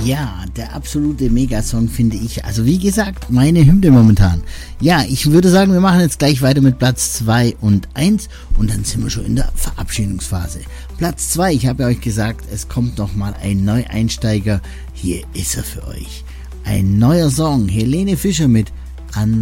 Ja, der absolute Megasong finde ich. Also wie gesagt, meine Hymne momentan. Ja, ich würde sagen, wir machen jetzt gleich weiter mit Platz 2 und 1 und dann sind wir schon in der Verabschiedungsphase. Platz 2, ich habe ja euch gesagt, es kommt nochmal ein Neueinsteiger. Hier ist er für euch. Ein neuer Song, Helene Fischer mit An